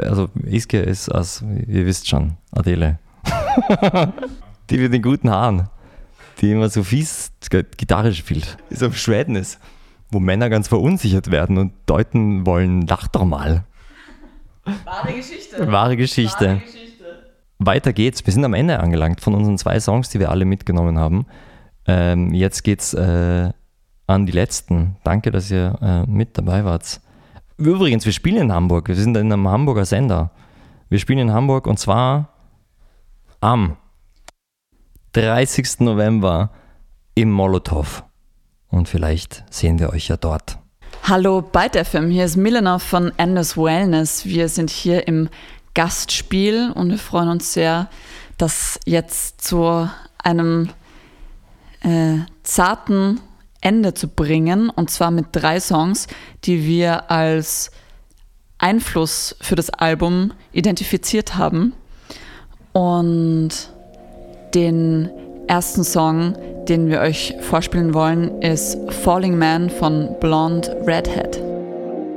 also Iskia ist aus, ihr wisst schon, Adele. Die mit den guten Haaren, die immer so fies Gitarre spielt. Ist am Schweden ist, wo Männer ganz verunsichert werden und deuten wollen, lach doch mal. Wahre Geschichte. Wahre Geschichte. Weiter geht's. Wir sind am Ende angelangt von unseren 2 Songs, die wir alle mitgenommen haben. Jetzt geht's an die letzten. Danke, dass ihr mit dabei wart. Übrigens, wir spielen in Hamburg. Wir sind in einem Hamburger Sender. Wir spielen in Hamburg und zwar am 30. November im Molotow. Und vielleicht sehen wir euch ja dort. Hallo Byte FM, hier ist Milena von Anders Wellness. Wir sind hier im Gastspiel und wir freuen uns sehr, das jetzt zu einem zarten Ende zu bringen. Und zwar mit 3 Songs, die wir als Einfluss für das Album identifiziert haben. Und den ersten Song, den wir euch vorspielen wollen, ist Falling Man von Blonde Redhead.